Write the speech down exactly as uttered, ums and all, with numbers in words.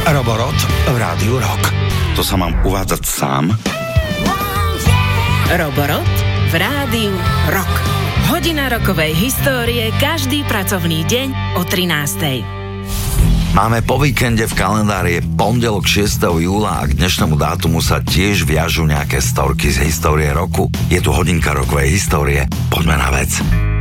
Roborot v Rádiu Rock. To sa mám uvádzať sám? Roborot v Rádiu Rock. Hodina rokovej histórie každý pracovný deň o trinástej. Máme po víkende, v kalendári je pondelok šiesteho júla a k dnešnému dátumu sa tiež viažú nejaké storky z histórie roku. Je tu hodinka rokovej histórie. Poďme na vec.